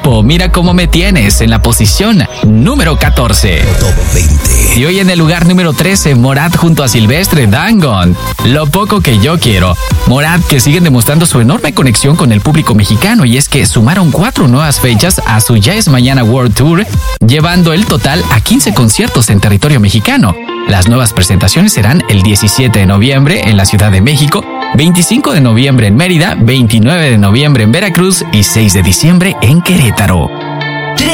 tiempo. Mira cómo me tienes en la posición número 14. Top 20. Y hoy en el lugar número 13, Morat junto a Silvestre Dangond. Lo poco que yo quiero. Morat, que siguen demostrando su enorme conexión con el público mexicano, y es que sumaron 4 nuevas fechas a su Ya es Mañana World Tour, llevando el total a 15 conciertos en territorio mexicano. Las nuevas presentaciones serán el 17 de noviembre en la Ciudad de México, 25 de noviembre en Mérida, 29 de noviembre en Veracruz y 6 de diciembre en Querétaro.